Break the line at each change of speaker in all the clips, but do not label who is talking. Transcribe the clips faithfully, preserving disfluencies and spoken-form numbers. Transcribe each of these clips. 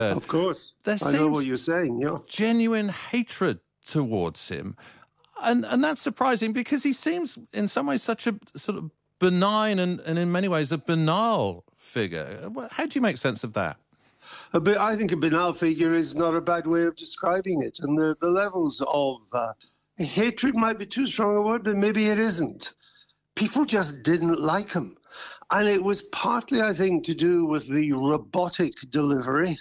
Of course.
There
I know what you're saying, yeah.
Genuine hatred towards him. And and that's surprising because he seems in some ways such a sort of benign and, and in many ways a banal figure. How do you make sense of that?
A bit, I think a banal figure is not a bad way of describing it. And the, the levels of uh, hatred might be too strong a word, but maybe it isn't. People just didn't like him. And it was partly, I think, to do with the robotic delivery.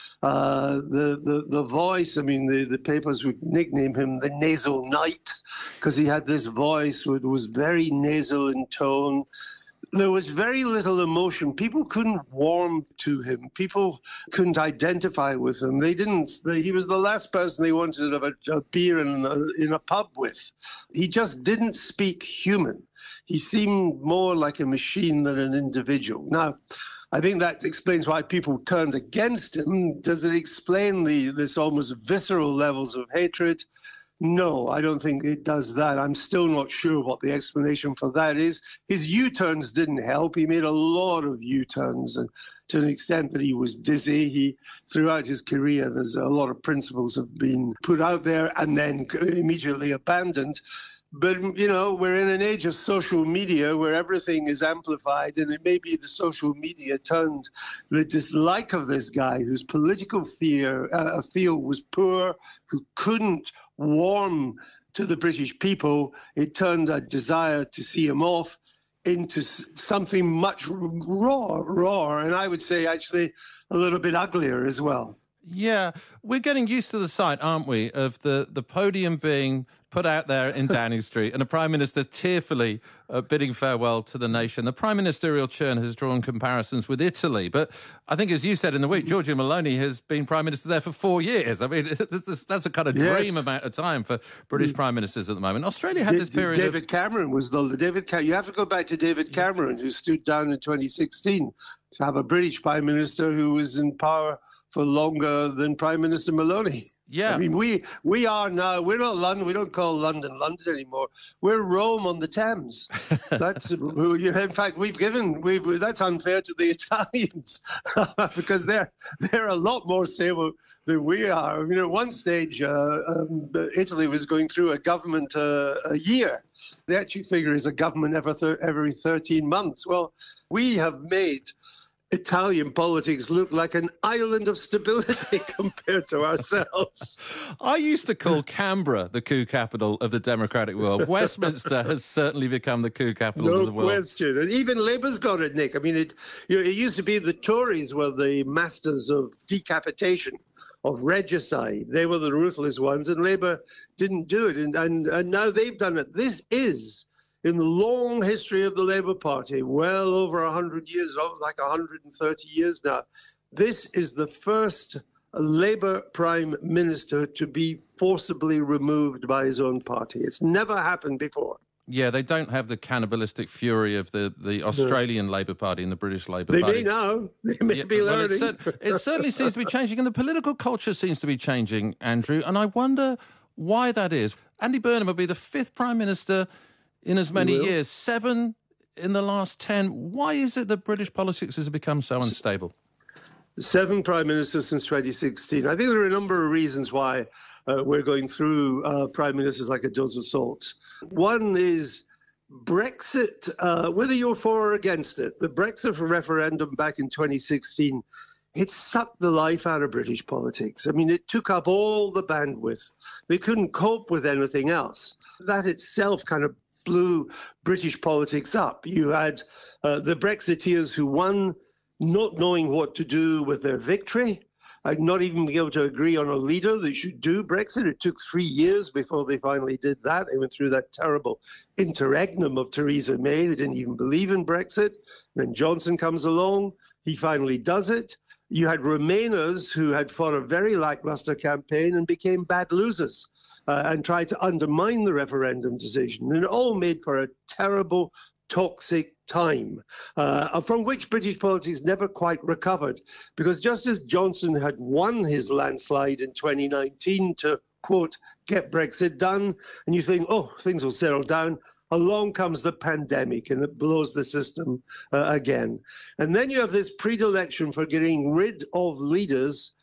Uh, the, the the voice, I mean, the, the papers would nickname him the nasal knight because he had this voice that was very nasal in tone. There was very little emotion. People couldn't warm to him. People couldn't identify with him. They didn't. They, he was the last person they wanted to have a, a beer in a, in a pub with. He just didn't speak human. He seemed more like a machine than an individual. Now, I think that explains why people turned against him. Does it explain the this almost visceral levels of hatred? No, I don't think it does that. I'm still not sure what the explanation for that is. His U-turns didn't help. He made a lot of U-turns, and to an extent that he was dizzy. He, throughout his career, there's a lot of principles have been put out there and then immediately abandoned. But, you know, we're in an age of social media where everything is amplified, and it may be the social media turned the dislike of this guy whose political fear, uh, feel was poor, who couldn't warm to the British people. It turned a desire to see him off into something much raw, raw, and I would say actually a little bit uglier as well.
Yeah, we're getting used to the sight, aren't we, of the, the podium being put out there in Downing Street and a Prime Minister tearfully uh, bidding farewell to the nation. The Prime Ministerial churn has drawn comparisons with Italy, but I think, as you said in the week, Giorgia Meloni has been Prime Minister there for four years. I mean, that's a kind of dream yes. amount of time for British Prime Ministers at the moment. Australia had this period
David
of...
Cameron was the... David Cam- you have to go back to David Cameron, who stood down in twenty sixteen to have a British Prime Minister who was in power for longer than Prime Minister Meloni.
Yeah.
I mean, we we are now, we're not London, we don't call London London anymore. We're Rome on the Thames. That's, in fact, we've given, we've, that's unfair to the Italians because they're they're a lot more stable than we are. I mean, at one stage, uh, um, Italy was going through a government uh, a year. The actual figure is a government every, thir- every thirteen months. Well, we have made Italian politics look like an island of stability compared to ourselves.
I used to call Canberra the coup capital of the democratic world. Westminster has certainly become the coup capital
no
of the world.
No question. And even Labour's got it, Nick. I mean, it, you know, it used to be the Tories were the masters of decapitation, of regicide. They were the ruthless ones, and Labour didn't do it. And, and, and now they've done it. This is... in the long history of the Labour Party, well over one hundred years, like one hundred thirty years now, this is the first Labour Prime Minister to be forcibly removed by his own party. It's never happened before.
Yeah, they don't have the cannibalistic fury of the, the Australian no. Labour Party and the British Labour
they
Party.
They may now. They may
yeah,
be learning.
Well, it, it certainly seems to be changing, and the political culture seems to be changing, Andrew, and I wonder why that is. Andy Burnham will be the fifth Prime Minister in as many years, seven in the last ten. Why is it that British politics has become so unstable?
Seven prime ministers since twenty sixteen. I think there are a number of reasons why uh, we're going through uh, prime ministers like a Joseph Salt. One is Brexit, uh, whether you're for or against it. The Brexit referendum back in twenty sixteen, it sucked the life out of British politics. I mean, it took up all the bandwidth. They couldn't cope with anything else. That itself kind of blew British politics up. You had uh, the Brexiteers who won, not knowing what to do with their victory, uh, not even being able to agree on a leader that should do Brexit. It took three years before they finally did that. They went through that terrible interregnum of Theresa May, who didn't even believe in Brexit. Then Johnson comes along. He finally does it. You had Remainers who had fought a very lackluster campaign and became bad losers. Uh, and tried to undermine the referendum decision. And it all made for a terrible, toxic time, uh, from which British politics never quite recovered. Because just as Johnson had won his landslide in twenty nineteen to, quote, get Brexit done, and you think, oh, things will settle down, along comes the pandemic and it blows the system uh, again. And then you have this predilection for getting rid of leaders